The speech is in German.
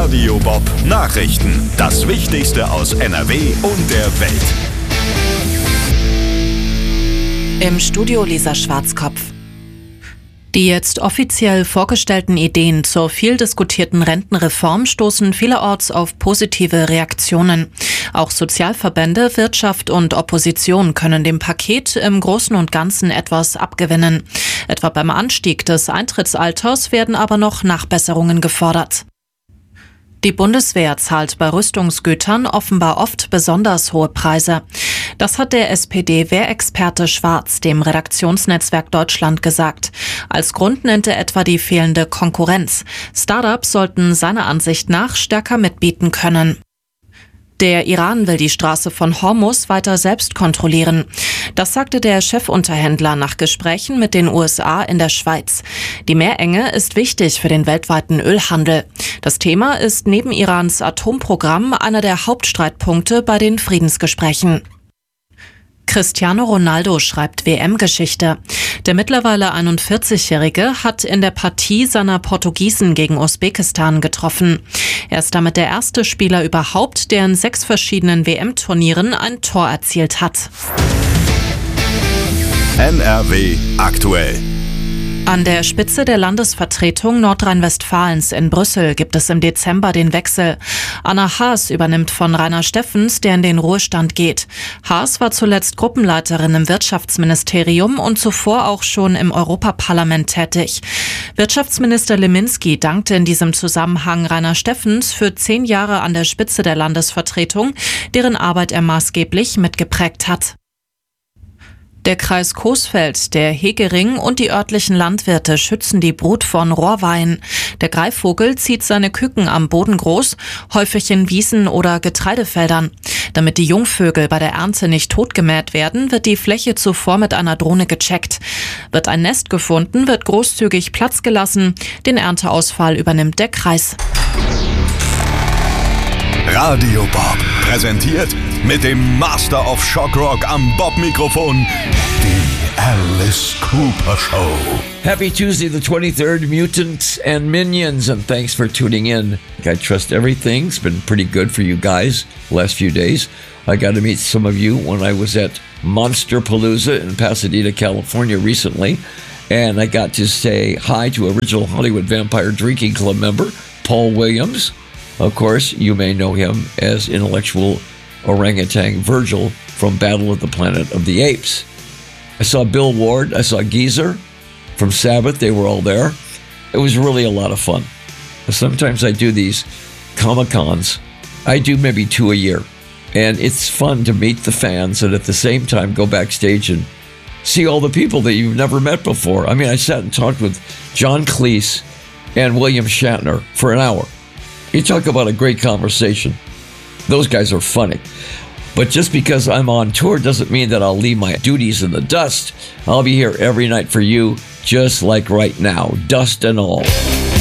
Radio Bob Nachrichten. Das Wichtigste aus NRW und der Welt. Im Studio Lisa Schwarzkopf. Die jetzt offiziell vorgestellten Ideen zur viel diskutierten Rentenreform stoßen vielerorts auf positive Reaktionen. Auch Sozialverbände, Wirtschaft und Opposition können dem Paket im Großen und Ganzen etwas abgewinnen. Etwa beim Anstieg des Eintrittsalters werden aber noch Nachbesserungen gefordert. Die Bundeswehr zahlt bei Rüstungsgütern offenbar oft besonders hohe Preise. Das hat der SPD-Wehrexperte Schwarz dem Redaktionsnetzwerk Deutschland gesagt. Als Grund nennt er etwa die fehlende Konkurrenz. Startups sollten seiner Ansicht nach stärker mitbieten können. Der Iran will die Straße von Hormuz weiter selbst kontrollieren. Das sagte der Chefunterhändler nach Gesprächen mit den USA in der Schweiz. Die Meerenge ist wichtig für den weltweiten Ölhandel. Das Thema ist neben Irans Atomprogramm einer der Hauptstreitpunkte bei den Friedensgesprächen. Cristiano Ronaldo schreibt WM-Geschichte. Der mittlerweile 41-Jährige hat in der Partie seiner Portugiesen gegen Usbekistan getroffen. Er ist damit der erste Spieler überhaupt, der in 6 verschiedenen WM-Turnieren ein Tor erzielt hat. NRW aktuell. An der Spitze der Landesvertretung Nordrhein-Westfalens in Brüssel gibt es im Dezember den Wechsel. Anna Haas übernimmt von Rainer Steffens, der in den Ruhestand geht. Haas war zuletzt Gruppenleiterin im Wirtschaftsministerium und zuvor auch schon im Europaparlament tätig. Wirtschaftsminister Leminski dankte in diesem Zusammenhang Rainer Steffens für 10 Jahre an der Spitze der Landesvertretung, deren Arbeit er maßgeblich mitgeprägt hat. Der Kreis Coesfeld, der Hegering und die örtlichen Landwirte schützen die Brut von Rohrweihen. Der Greifvogel zieht seine Küken am Boden groß, häufig in Wiesen oder Getreidefeldern. Damit die Jungvögel bei der Ernte nicht totgemäht werden, wird die Fläche zuvor mit einer Drohne gecheckt. Wird ein Nest gefunden, wird großzügig Platz gelassen. Den Ernteausfall übernimmt der Kreis. Radio Bob präsentiert mit dem Master of Shock Rock am Bob-Mikrofon die Alice Cooper Show. Happy Tuesday the 23rd, mutants and minions, and thanks for tuning in. I trust everything's been pretty good for you guys the last few days. I got to meet some of you when I was at Monsterpalooza in Pasadena, California recently, and I got to say hi to original Hollywood Vampire Drinking Club member Paul Williams. Of course, you may know him as intellectual orangutan Virgil from Battle of the Planet of the Apes. I saw Bill Ward, I saw Geezer from Sabbath, they were all there. It was really a lot of fun. Sometimes I do these Comic-Cons. I do maybe 2 a year. And it's fun to meet the fans and at the same time go backstage and see all the people that you've never met before. I mean, I sat and talked with John Cleese and William Shatner for an hour. You talk about a great conversation. Those guys are funny. But just because I'm on tour doesn't mean that I'll leave my duties in the dust. I'll be here every night for you, just like right now, dust and all.